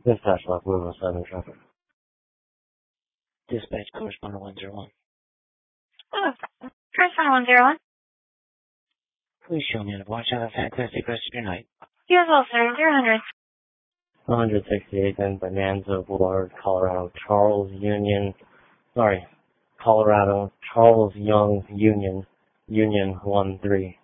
Dispatch left Louisville 7 traffic. Dispatch correspondent 101. Oh, correspondent 101. Please show me on the watch. Have a fantastic rest of your night. You as well, sir. 000. 168 in Bonanza Boulevard, Colorado, Colorado, Charles Young Union 1-3.